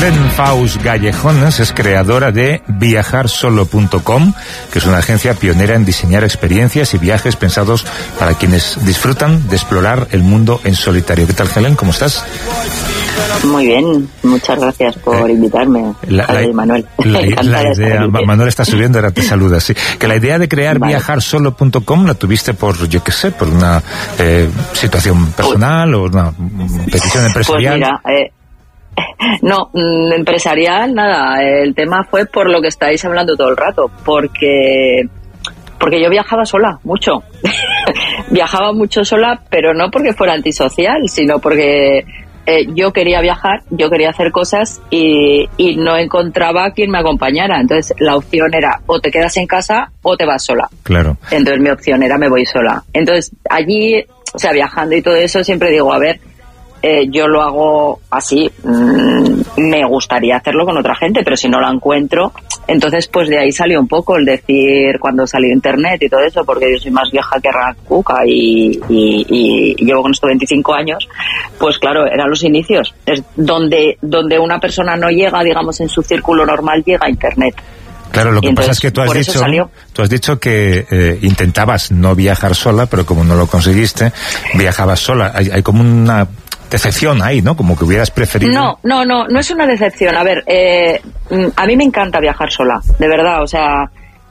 Helen Faust Gallejones es creadora de viajarsolo.com, que es una agencia pionera en diseñar experiencias y viajes pensados para quienes disfrutan de explorar el mundo en solitario. ¿Qué tal, Helen? ¿Cómo estás? Muy bien, muchas gracias por invitarme, Manuel. La idea, Manuel está subiendo, ahora te saluda, sí. Que la idea de crear viajarsolo.com la tuviste por, yo qué sé, por una situación personal o una petición empresarial. Pues mira, no, empresarial, nada. El tema fue por lo que estáis hablando todo el rato, porque yo viajaba sola, mucho. Viajaba mucho sola, pero no porque fuera antisocial, sino porque yo quería viajar, yo quería hacer cosas y no encontraba quien me acompañara. Entonces la opción era o te quedas en casa o te vas sola. Claro. Entonces mi opción era me voy sola. Entonces allí, o sea, viajando y todo eso, siempre digo, a ver, yo lo hago así, me gustaría hacerlo con otra gente, pero si no la encuentro, entonces pues de ahí salió un poco el decir, cuando salió internet y todo eso, porque yo soy más vieja que Racuca y llevo con esto 25 años, pues claro, eran los inicios, es donde una persona no llega, digamos, en su círculo normal, llega a internet. Claro, lo que pasa es que tú has dicho que intentabas no viajar sola, pero como no lo conseguiste, viajabas sola. Hay como una decepción ahí, ¿no? Como que hubieras preferido. No es una decepción. A ver, a mí me encanta viajar sola, de verdad, o sea,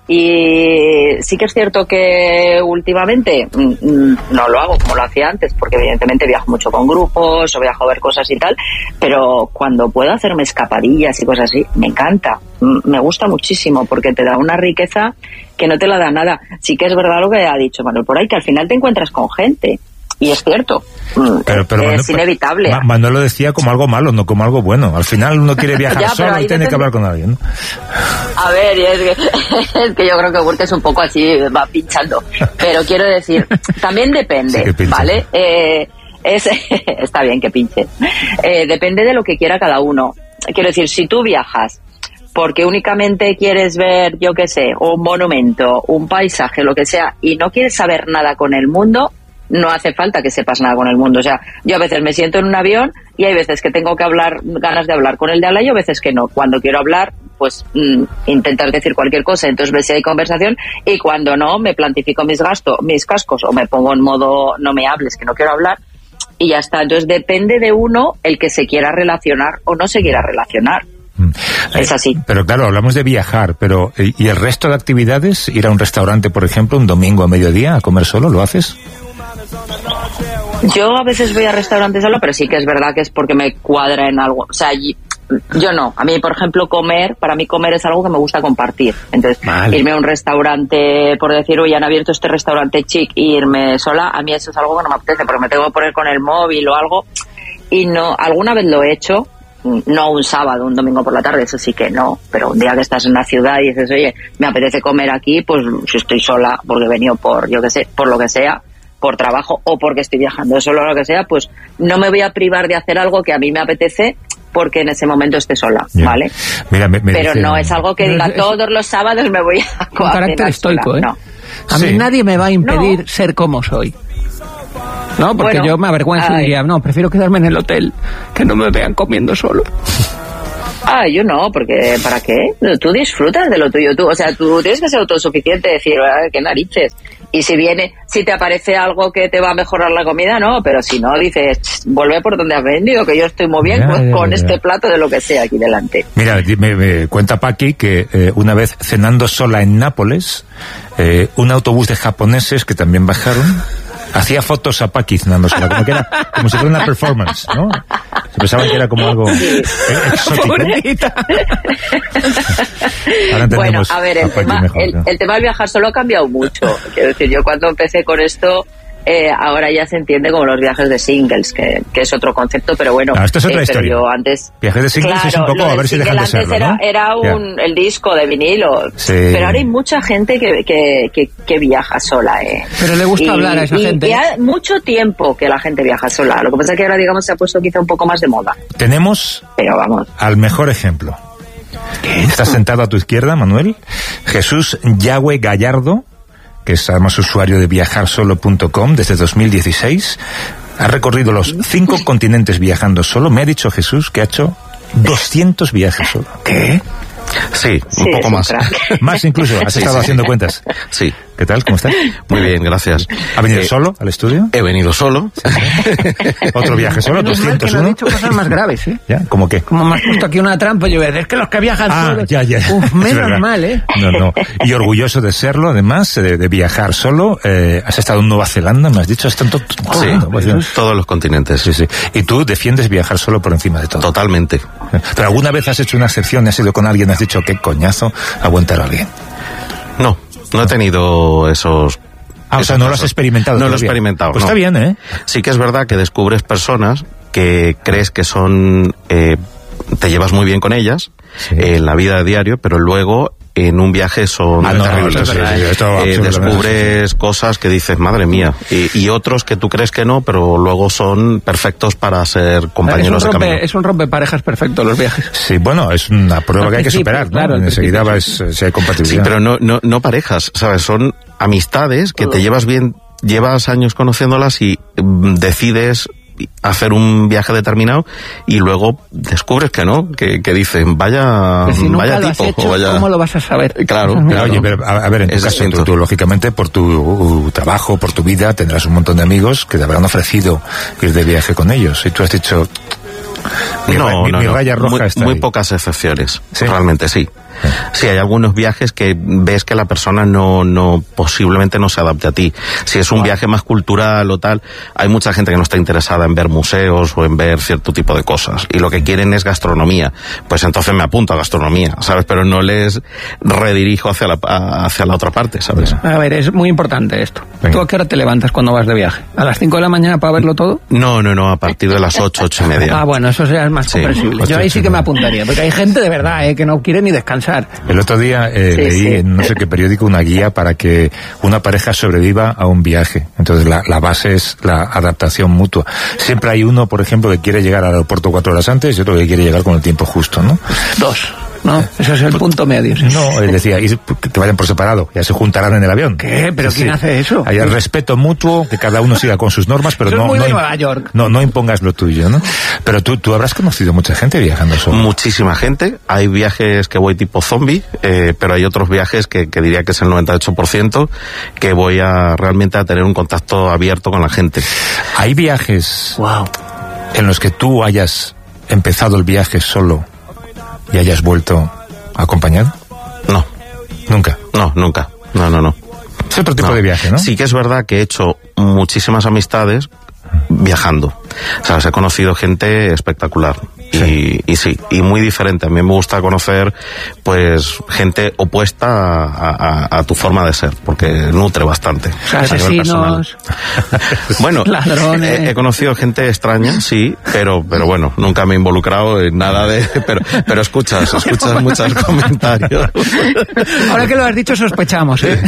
y sí que es cierto que últimamente no lo hago como lo hacía antes, porque evidentemente viajo mucho con grupos o viajo a ver cosas y tal, pero cuando puedo hacerme escapadillas y cosas así, me encanta, me gusta muchísimo, porque te da una riqueza que no te la da nada. Sí que es verdad lo que ha dicho Manuel por ahí, que al final te encuentras con gente. Y es cierto, pero es inevitable. Manuel lo decía como algo malo, no como algo bueno. Al final uno quiere viajar solo y tiene que hablar con alguien, ¿no? A ver, es que yo creo que Burke es un poco así, va pinchando. Pero quiero decir, también depende, sí, ¿vale? Está bien que pinche. Depende de lo que quiera cada uno. Quiero decir, si tú viajas porque únicamente quieres ver, yo qué sé, un monumento, un paisaje, lo que sea, y no quieres saber nada con el mundo, no hace falta que sepas nada con el mundo. O sea, yo a veces me siento en un avión y hay veces que tengo que ganas de hablar con el de al lado y a veces que no. Cuando quiero hablar, pues intentar decir cualquier cosa, entonces ves si hay conversación, y cuando no, me plantifico mis cascos o me pongo en modo no me hables, que no quiero hablar, y ya está. Entonces depende de uno el que se quiera relacionar o no se quiera relacionar. Es así. Pero claro, hablamos de viajar, pero ¿y el resto de actividades? Ir a un restaurante, por ejemplo, un domingo a mediodía a comer solo, ¿lo haces? Yo a veces voy a restaurantes solo, pero sí que es verdad que es porque me cuadra en algo. O sea, yo no. A mí, por ejemplo, para mí comer es algo que me gusta compartir. Entonces, irme a un restaurante, por decir, hoy han abierto este restaurante chic, y irme sola, a mí eso es algo que no me apetece, porque me tengo que poner con el móvil o algo. Y no, alguna vez lo he hecho, no un sábado, un domingo por la tarde, eso sí que no, pero un día que estás en una ciudad y dices, oye, me apetece comer aquí, pues si estoy sola, porque he venido por, yo qué sé, por lo que sea, por trabajo o porque estoy viajando solo o lo que sea, pues no me voy a privar de hacer algo que a mí me apetece porque en ese momento esté sola, ¿vale? Mira, pero dice, no es algo que diga todos los sábados me voy a un carácter estoico, sola. No. A mí nadie me va a impedir ser como soy. No, porque yo me avergüenzo y diría, no, prefiero quedarme en el hotel, que no me vean comiendo solo. Yo no, porque ¿para qué? Tú disfrutas de lo tuyo, o sea, tú tienes que ser autosuficiente, decir, qué narices. Y si te aparece algo que te va a mejorar la comida, no, pero si no, dices, vuelve por donde has venido, que yo estoy muy bien con este plato de lo que sea aquí delante. Mira, me cuenta Paqui que una vez cenando sola en Nápoles, un autobús de japoneses que también bajaron, hacía fotos a Paqui cenando sola, como si fuera una performance, ¿no? Se pensaban que era como algo exótico. Ahora entendemos. Bueno, a ver, el tema del viajar solo ha cambiado mucho. Quiero decir, yo cuando empecé con esto, ahora ya se entiende como los viajes de singles, que es otro concepto, pero bueno. No, esto es otra historia. Yo antes, viajes de singles, claro, es un poco, a ver si dejan de serlo, ¿no? Era el disco de vinilo, sí. Pero ahora hay mucha gente que viaja sola, Pero le gusta hablar a esa gente. Y hay mucho tiempo que la gente viaja sola. Lo que pasa es que ahora, digamos, se ha puesto quizá un poco más de moda. Tenemos al mejor ejemplo. Estás sentado a tu izquierda, Manuel. Jesús Yagüe Gallardo, que es además usuario de viajarsolo.com desde 2016, ha recorrido los 5 continentes viajando solo. Me ha dicho Jesús que ha hecho 200 viajes solo. ¿Qué? Sí, un poco más. Más incluso, has estado haciendo cuentas. Sí. ¿Qué tal? ¿Cómo estás? Muy bien, gracias. ¿Ha venido solo al estudio? He venido solo. Sí. ¿Otro viaje solo? Menos mal que no he dicho cosas más graves, ¿eh? ¿Ya? ¿Cómo qué? Como me has puesto aquí una trampa, yo es que los que viajan solo... Ya. Uf, menos mal, ¿eh? No. Y orgulloso de serlo, además, de viajar solo. Has estado en Nueva Zelanda, me has dicho, has estado Sí, todos los continentes. Sí. Y tú defiendes viajar solo por encima de todo. Totalmente. ¿Pero alguna vez has hecho una excepción, has ido con alguien, has dicho, qué coñazo aguantar a alguien? No he tenido esos... O sea, no lo has experimentado. No lo he experimentado. Pues no. Está bien, ¿eh? Sí que es verdad que descubres personas que crees que son... te llevas muy bien con ellas en la vida de diario, pero luego en un viaje son terribles. Descubres cosas que dices, madre mía, y otros que tú crees que no, pero luego son perfectos para ser compañeros de camino. Es un rompeparejas perfecto los viajes. Sí, bueno, es una prueba que hay que superar, ¿no? Claro, enseguida si hay compatibilidad. Sí, pero no parejas, ¿sabes? Son amistades que te llevas bien, llevas años conociéndolas y decides hacer un viaje determinado y luego descubres que no, que dicen vaya si vaya lo tipo has hecho, vaya... ¿cómo lo vas a saber? Claro. Oye, pero, a ver, en tu caso, tú lógicamente por tu trabajo, por tu vida, tendrás un montón de amigos que te habrán ofrecido ir de viaje con ellos y tú has dicho mi raya roja está muy ahí. Pocas excepciones. ¿Sí? Realmente sí. Sí, hay algunos viajes que ves que la persona posiblemente no se adapte a ti. Si es un viaje más cultural o tal, hay mucha gente que no está interesada en ver museos o en ver cierto tipo de cosas. Y lo que quieren es gastronomía. Pues entonces me apunto a gastronomía, ¿sabes? Pero no les redirijo hacia la otra parte, ¿sabes? A ver, es muy importante esto. Venga. ¿Tú a qué hora te levantas cuando vas de viaje? ¿A las 5 de la mañana para verlo todo? No, a partir de las 8:30. Ah, bueno, eso ya es más comprensible. Yo ahí sí que me apuntaría, porque hay gente de verdad que no quiere ni descansar. El otro día leí en no sé qué periódico una guía para que una pareja sobreviva a un viaje. Entonces la base es la adaptación mutua. Siempre hay uno, por ejemplo, que quiere llegar al aeropuerto 4 horas antes y otro que quiere llegar con el tiempo justo, ¿no? 2. ¿No? Ese es el punto medio. ¿Sí? No, él decía, que vayan por separado, ya se juntarán en el avión. ¿Qué? ¿Pero quién hace eso? Hay el respeto mutuo, que cada uno siga con sus normas, pero no impongas lo tuyo, ¿no? Pero tú habrás conocido mucha gente viajando solo. Muchísima gente. Hay viajes que voy tipo zombie, pero hay otros viajes que diría que es el 98%, que voy realmente a tener un contacto abierto con la gente. Hay viajes en los que tú hayas empezado el viaje solo y hayas vuelto acompañado? No. ¿Nunca? No, nunca. No. Es otro tipo de viaje, ¿no? Sí que es verdad que he hecho muchísimas amistades viajando. ¿Sabes? He conocido gente espectacular. Sí. Y muy diferente. A mí me gusta conocer, pues, gente opuesta a tu forma de ser, porque nutre bastante. Asesinos, bueno, ladrones. He conocido gente extraña, sí, pero bueno, nunca me he involucrado en nada de... Pero escuchas muchos comentarios. Ahora que lo has dicho, sospechamos, ¿eh?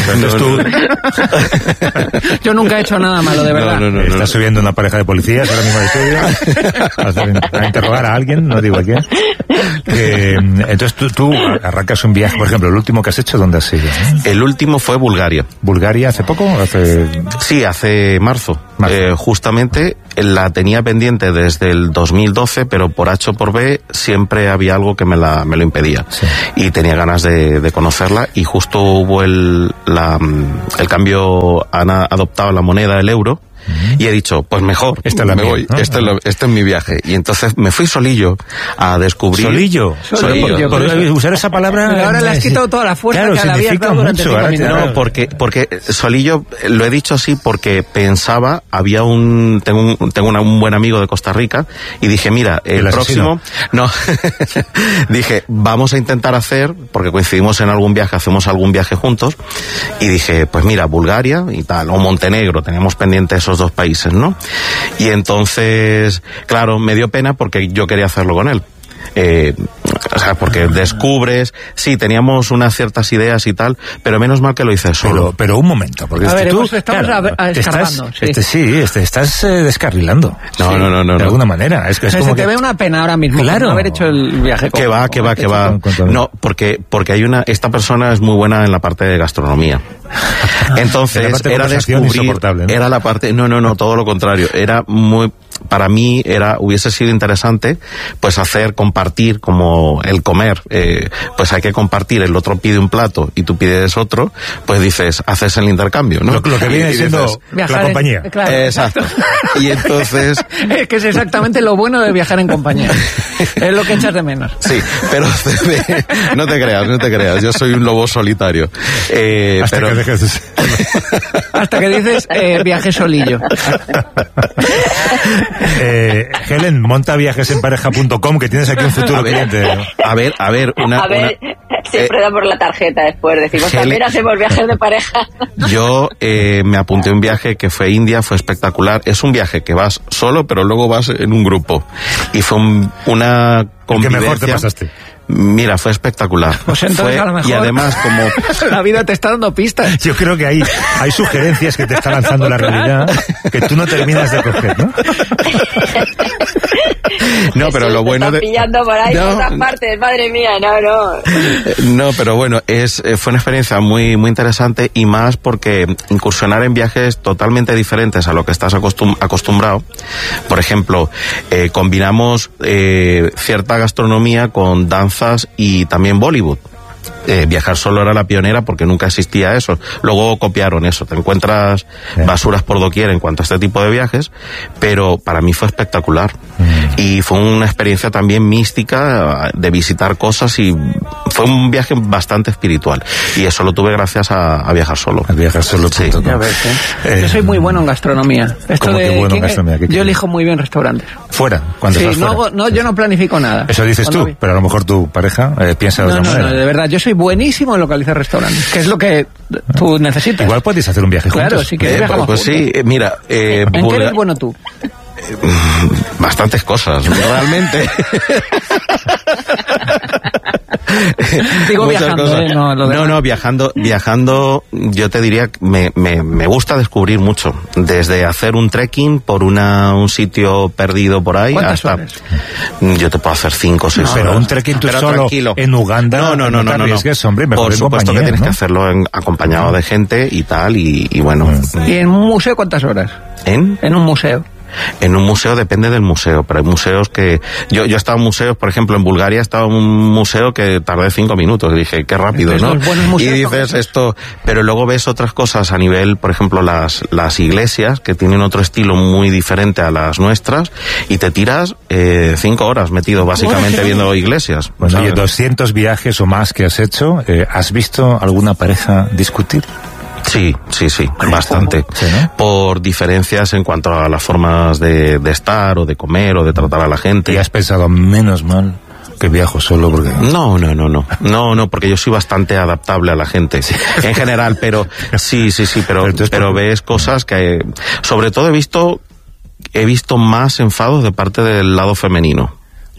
Yo nunca he hecho nada malo, de verdad. No. Estás subiendo una pareja de policías ahora mismo al estudio a interrogar a alguien, no digo a quién. Entonces tú arrancas un viaje, por ejemplo, el último que has hecho, ¿dónde has ido? El último fue Bulgaria. ¿Bulgaria hace poco? Sí, hace marzo. Justamente la tenía pendiente desde el 2012, pero por H o por B siempre había algo que me lo impedía. Sí. Y tenía ganas de conocerla, y justo hubo el cambio, han adoptado la moneda, el euro. Y he dicho, pues mejor, me voy, ¿no? Este es mi viaje. Y entonces me fui solillo a descubrir... ¿Solillo? Por usar esa palabra... Pero ahora le has quitado toda la fuerza que le habías dado durante mucho. No, porque solillo, lo he dicho así porque pensaba, tengo un buen amigo de Costa Rica, y dije, mira, el próximo... No, dije, vamos a intentar hacer, porque coincidimos en algún viaje, hacemos algún viaje juntos, y dije, pues mira, Bulgaria y tal, o Montenegro, teníamos pendientes esos dos países, ¿no? Y entonces, claro, me dio pena porque yo quería hacerlo con él. O sea, porque descubres, sí, teníamos unas ciertas ideas y tal, pero menos mal que lo hice solo. Pero un momento, porque tú estás descarrilando. No. De alguna manera. Es como se te ve una pena ahora mismo, claro, no haber hecho el viaje. Que va. No, porque hay esta persona es muy buena en la parte de gastronomía. Entonces, era descubrir, insoportable, ¿no? era la parte, no, todo lo contrario, era muy, para mí hubiese sido interesante pues compartir, como el comer, pues hay que compartir, el otro pide un plato y tú pides otro, pues dices, haces el intercambio, ¿no? Lo que viene siendo la compañía. Claro, exacto. Y entonces... que es exactamente lo bueno de viajar en compañía. Es lo que echas de menos. Sí, pero no te creas, yo soy un lobo solitario. Hasta que dices viaje solillo. Helen, monta viajesenpareja.com, que tienes aquí un futuro cliente. A ver, siempre da por la tarjeta después, decimos, también hacemos viajes de pareja. Yo me apunté a un viaje que fue India, fue espectacular. Es un viaje que vas solo, pero luego vas en un grupo. Y fue una convivencia. ¿Qué mejor te pasaste? Mira, fue espectacular. Pues entonces a lo mejor... Y además, como... la vida te está dando pistas. Yo creo que hay sugerencias que te está lanzando la realidad que tú no terminas de coger, ¿no? No, pero lo bueno de... pillando por ahí por otras partes, madre mía, no. No, pero bueno, fue una experiencia muy, muy interesante, y más porque incursionar en viajes totalmente diferentes a lo que estás acostumbrado. Por ejemplo, combinamos cierta gastronomía con danzas y también Bollywood. Viajar solo era la pionera porque nunca existía eso. Luego copiaron eso. Te encuentras basuras por doquier en cuanto a este tipo de viajes, pero para mí fue espectacular. Y fue una experiencia también mística de visitar cosas, y fue un viaje bastante espiritual. Y eso lo tuve gracias a viajar solo. A viajar solo. Sí. Ya ves, yo soy muy bueno en gastronomía. ¿Cómo que bueno en gastronomía? Yo elijo muy bien restaurantes. ¿Fuera? Cuando estás fuera. Yo no planifico nada. Eso dices tú, pero a lo mejor tu pareja piensa de otra manera. No, de verdad, yo soy buenísimo en localizar restaurantes, que es lo que tú necesitas. Igual puedes hacer un viaje juntos. Claro, sí que viajamos pues juntos. Sí, mira... ¿En qué eres bueno tú? Bastantes cosas, realmente. Digo viajando, viajando, yo te diría, me gusta descubrir mucho, desde hacer un trekking por un sitio perdido por ahí hasta horas? Yo te puedo hacer 5 o 6 horas. Pero un trekking tú solo tranquilo. En Uganda, no te arriesgues, hombre, por supuesto que tienes que hacerlo acompañado de gente y tal, y bueno. ¿Y en un museo cuántas horas? En un museo. En un museo depende del museo, pero hay museos que... Yo he estado en museos, por ejemplo, en Bulgaria he estado en un museo que tardé 5 minutos. Dije, qué rápido, ¿no? Y dices esto... Pero luego ves otras cosas a nivel, por ejemplo, las iglesias, que tienen otro estilo muy diferente a las nuestras, y te tiras 5 horas metido básicamente viendo iglesias. Bueno, oye, 200 viajes o más que has hecho, ¿has visto alguna pareja discutir? Sí, bastante. ¿Sí, no? Por diferencias en cuanto a las formas de estar, o de comer, o de tratar a la gente. ¿Y has pensado, menos mal que viajo solo? Porque... No, porque yo soy bastante adaptable a la gente, en general, pero pero ves cosas que... Sobre todo he visto más enfados de parte del lado femenino.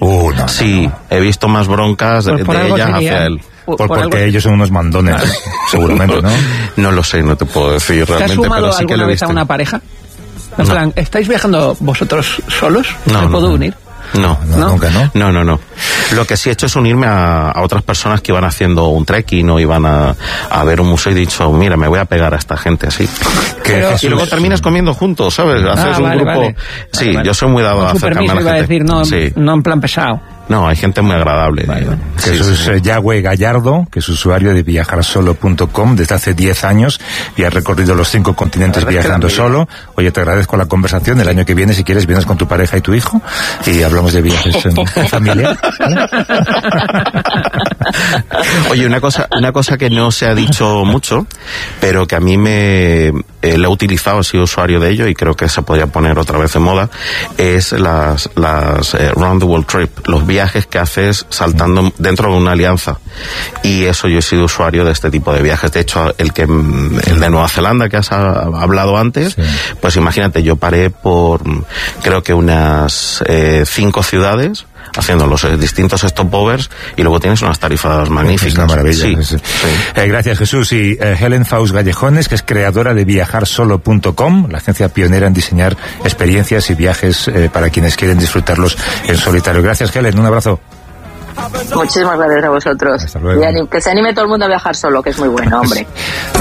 He visto más broncas de ellas hacia él. Porque ellos son unos mandones, seguramente, ¿no? No lo sé, no te puedo decir realmente, pero sí que lo he visto. ¿Te has sumado alguna vez a una pareja? En plan, ¿estáis viajando vosotros solos? ¿Me puedo unir? No, nunca, ¿no? No. Lo que sí he hecho es unirme a otras personas que iban haciendo un trekking o iban a ver un museo, y he dicho, mira, me voy a pegar a esta gente así. Y luego terminas comiendo juntos, ¿sabes? Haces un grupo... Sí, yo soy muy dado a acercarme a la gente. Iba a decir, no en plan pesado. No, hay gente muy agradable. Jesús Yagüe Gallardo, que es usuario de viajarsolo.com desde hace 10 años y ha recorrido los 5 continentes viajando solo. Oye, te agradezco la conversación. El año que viene, si quieres, vienes con tu pareja y tu hijo y hablamos de viajes en familia. ¿Vale? Oye, una cosa que no se ha dicho mucho, pero que a mí lo he utilizado, he sido usuario de ello y creo que se podría poner otra vez en moda, es las Round the World Trip, los viajes que haces saltando dentro de una alianza. Y eso, yo he sido usuario de este tipo de viajes. De hecho, el de Nueva Zelanda que has hablado antes, pues imagínate, yo paré por creo que unas 5 ciudades haciendo los distintos stopovers, y luego tienes unas tarifas magníficas. Es una maravilla. Sí. Gracias, Jesús. Y Helen Faust Gallejones, que es creadora de viajarsolo.com, la agencia pionera en diseñar experiencias y viajes para quienes quieren disfrutarlos en solitario. Gracias, Helen. Un abrazo. Muchísimas gracias a vosotros. Hasta luego. Y que se anime todo el mundo a viajar solo, que es muy bueno, hombre.